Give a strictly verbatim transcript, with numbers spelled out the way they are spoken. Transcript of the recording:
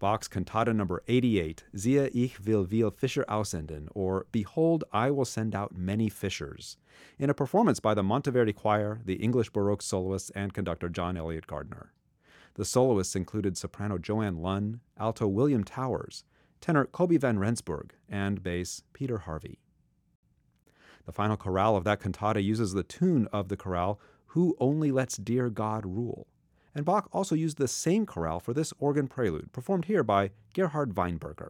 Bach's Cantata number eighty-eight, Siehe, ich will viel Fischer aussenden, or Behold, I will send out many fishers, in a performance by the Monteverdi Choir, the English Baroque soloists, and conductor John Eliot Gardner. The soloists included soprano Joanne Lunn, alto William Towers, tenor Kobe van Rensburg, and bass Peter Harvey. The final chorale of that cantata uses the tune of the chorale, Who Only Lets Dear God Rule. And Bach also used the same chorale for this organ prelude, performed here by Gerhard Weinberger.